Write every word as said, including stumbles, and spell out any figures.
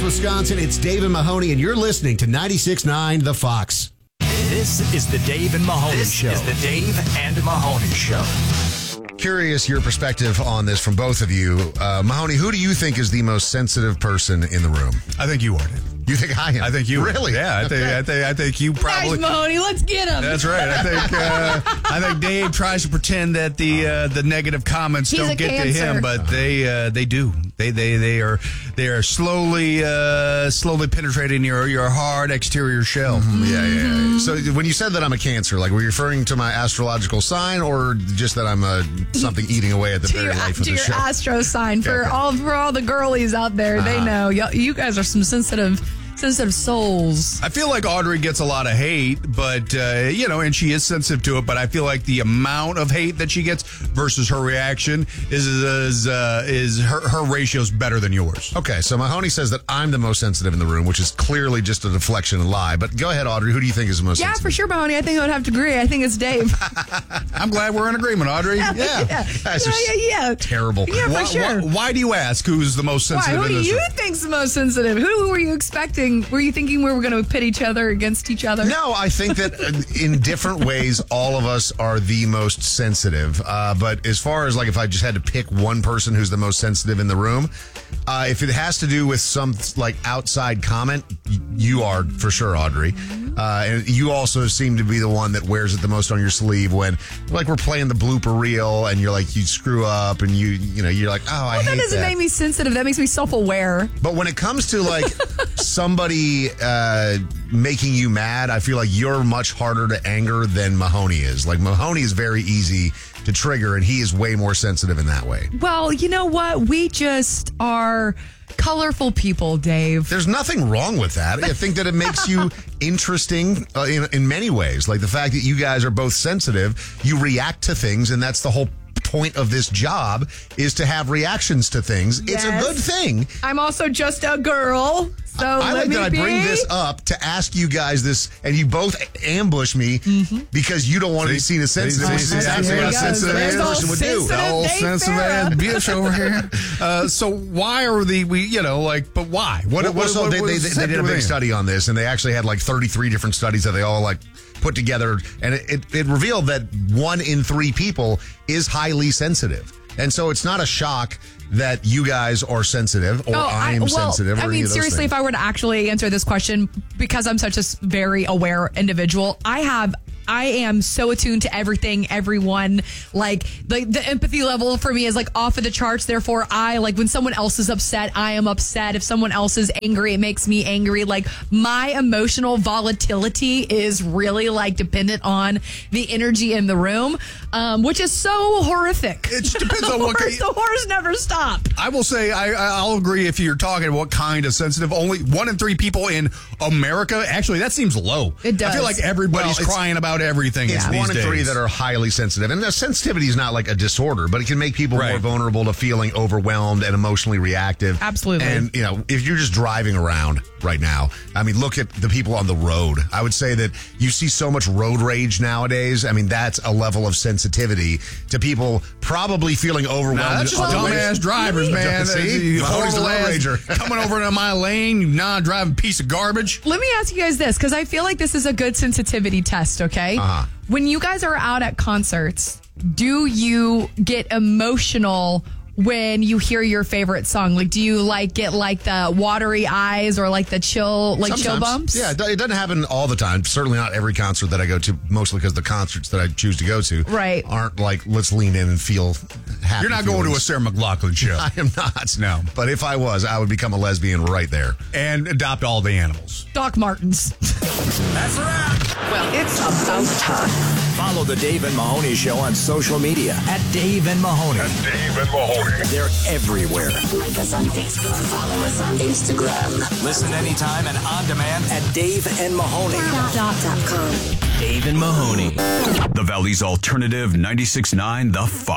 Wisconsin. It's Dave and Mahoney, and you're listening to ninety-six point nine The Fox. This is the Dave and Mahoney this Show. This is the Dave and Mahoney Show. Curious your perspective on this from both of you. Uh, Mahoney, who do you think is the most sensitive person in the room? I think you are, Dave. You think I am? I think you really? Are. Yeah, I think, Okay. I think I think you probably. Nice, Mahoney. Let's get him. That's right. I think uh, I think Dave tries to pretend that the uh, the negative comments He's don't a get cancer. to him, but they uh, they do. They they they are they are slowly uh, slowly penetrating your your hard exterior shell. Mm-hmm. Yeah, yeah, yeah. So when you said that I'm a Cancer, like were you referring to my astrological sign, or just that I'm a something eating away at the to very your, life of to the your show? astro sign for Okay. all for all the girlies out there. They Uh-huh. know you, you guys are some sensitive sensitive souls. I feel like Audrey gets a lot of hate, but, uh, you know, and she is sensitive to it, but I feel like the amount of hate that she gets versus her reaction is is, uh, is her, her ratio's better than yours. Okay, so Mahoney says that I'm the most sensitive in the room, which is clearly just a deflection and lie. But go ahead, Audrey. Who do you think is the most Yeah, sensitive? for sure, Mahoney. I think I would have to agree. I think it's Dave. I'm glad we're in agreement, Audrey. yeah, Yeah. yeah, Guys are yeah, yeah, yeah. Terrible. Yeah, for Why, sure. why, why do you ask who's the most Why? sensitive Who in do this you room? think's the most sensitive? Who, who were you expecting? Were you thinking we were going to pit each other against each other? No, I think that uh, in different ways, all of us are the most sensitive. Uh, but as far as like if I just had to pick one person who's the most sensitive in the room, uh, if it has to do with some like outside comment, y- you are for sure, Audrey. Uh, and you also seem to be the one that wears it the most on your sleeve when like we're playing the blooper reel and you're like, you screw up and you, you know, you're like, oh, I Well, hate that doesn't that. make me sensitive. That makes me self-aware. But when it comes to like somebody uh, making you mad, I feel like you're much harder to anger than Mahoney is. Like Mahoney is very easy to trigger, and he is way more sensitive in that way. Well, you know what? We just are colorful people, Dave. There's nothing wrong with that. I think that it makes you interesting uh, in, in many ways. Like the fact that you guys are both sensitive, you react to things, and that's the whole point of this job is to have reactions to things. It's a Yes. good thing. I'm also just a girl, so I let like me that I be. bring this up to ask you guys this, and you both ambush me because you don't want to be seen as sensitive, See, which see, is see, exactly there what a you go. sensitive There's ass all person would do. sensitive The old Dave sensitive Farah. ass bitch over here. Uh, so why are the we you know like but why? What? Well, what, so what, they, what they, is they set did a to big them? study on this, and they actually had like thirty-three different studies that they all like put together, and it, it, it revealed that one in three people is highly sensitive. And so it's not a shock that you guys are sensitive or Oh, I I- am well, sensitive. Or I any mean, of those seriously, things. if I were to actually answer this question, because I'm such a s- very aware individual, I have. I am so attuned to everything, everyone. Like the, the empathy level for me is like off of the charts. Therefore, I like when someone else is upset, I am upset. If someone else is angry, it makes me angry. Like my emotional volatility is really like dependent on the energy in the room, um, which is so horrific. It just depends the on what horrors, kind- the horrors never stop. I will say I, I'll agree if you're talking what kind of sensitive. Only one in three people in America. Actually, that seems low. It does. I feel like everybody's Well, it's- crying about everything. It's these one in days. three that are highly sensitive. And the sensitivity is not like a disorder, but it can make people Right. more vulnerable to feeling overwhelmed and emotionally reactive. Absolutely. And, you know, if you're just driving around right now, I mean, look at the people on the road. I would say that you see so much road rage nowadays. I mean, that's a level of sensitivity to people probably feeling overwhelmed. Nah, that's just in other dumbass ways. drivers, man. See? That's- Mahoney's the horrible road ass rager. coming over into my lane, you non-driving piece of garbage. Let me ask you guys this, because I feel like this is a good sensitivity test, okay? Uh-huh. When you guys are out at concerts, do you get emotional when you hear your favorite song? Like, do you like get like the watery eyes or like the chill, like chill Sometimes. bumps? Yeah, it do- it doesn't happen all the time. Certainly not every concert that I go to, mostly because the concerts that I choose to go to Right. aren't like, let's lean in and feel happy. You're not going to a feelings. Sarah McLachlan show I am not. No. But if I was, I would become a lesbian right there. and adopt all the animals. Doc Martens. That's a wrap. Well, it's about time. Follow the Dave and Mahoney Show on social media at Dave and Mahoney. Dave and Mahoney. They're everywhere. Like us on Facebook. Follow us on Instagram. Listen anytime and on demand at Dave and Mahoney. Dot com. Dave and Mahoney. The Valley's Alternative ninety-six point nine The Fox.